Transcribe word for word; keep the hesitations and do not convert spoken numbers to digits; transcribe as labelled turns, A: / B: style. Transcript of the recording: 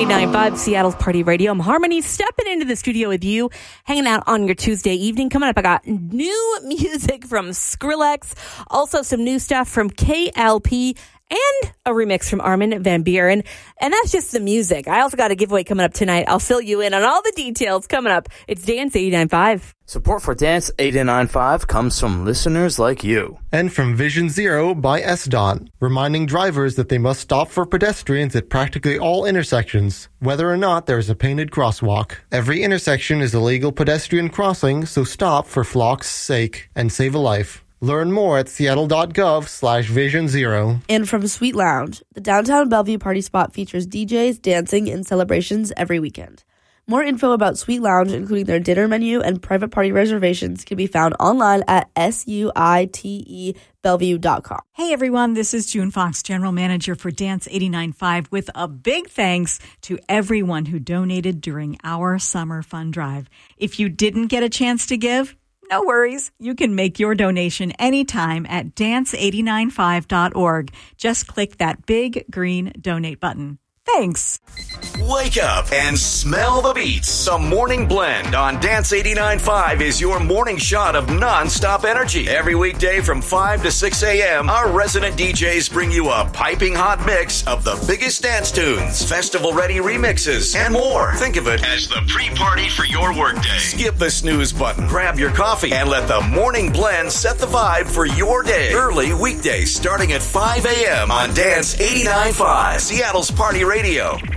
A: eighty-nine point five, Seattle's Party Radio. I'm Harmony, stepping into the studio with you, hanging out on your Tuesday evening. Coming up, I got new music from Skrillex, also some new stuff from K L P, and a remix from Armin van Buuren. And that's just the music. I also got a giveaway coming up tonight. I'll fill you in on all the details coming up. It's Dance eighty-nine point five.
B: Support for Dance eighty-nine point five comes from listeners like you.
C: And from Vision Zero by S D O T, reminding drivers that they must stop for pedestrians at practically all intersections, whether or not there is a painted crosswalk. Every intersection is a legal pedestrian crossing, so stop for flock's sake and save a life. Learn more at seattle.gov slash vision zero.
D: And from Sweet Lounge, the downtown Bellevue party spot features D Js, dancing, and celebrations every weekend. More info about Sweet Lounge, including their dinner menu and private party reservations, can be found online at suite bellevue dot com.
E: Hey everyone, this is June Fox, General Manager for Dance eighty-nine point five, with a big thanks to everyone who donated during our summer fun drive. If you didn't get a chance to give, no worries. You can make your donation anytime at dance eight nine five dot org. Just click that big green donate button. Thanks.
F: Wake up and smell the beats. The Morning Blend on Dance eighty-nine point five is your morning shot of non-stop energy. Every weekday from five to six a.m., our resident D Js bring you a piping hot mix of the biggest dance tunes, festival-ready remixes, and more. Think of it as the pre-party for your workday. Skip the snooze button, grab your coffee, and let the Morning Blend set the vibe for your day. Early weekdays starting at five a.m. on Dance eighty-nine point five, Seattle's Party Radio.